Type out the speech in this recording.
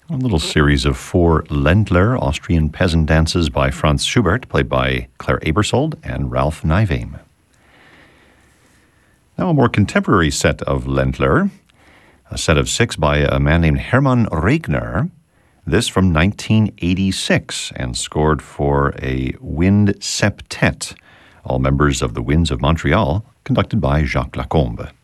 A little series of 4 Ländler, Austrian peasant dances by Franz Schubert, played by Claire Aebersold and Ralph Nivame. Now a more contemporary set of Ländler, a set of 6 by a man named Hermann Regner, this from 1986, and scored for a wind septet, all members of the Winds of Montreal, conducted by Jacques Lacombe.